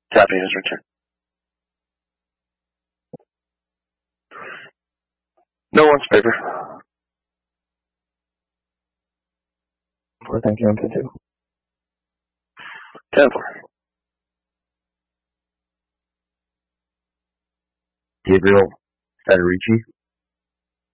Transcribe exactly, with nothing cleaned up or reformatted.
Tapping is returned. No one's paper. Four, thank you, M P two. Ten four. Gabriel Federici.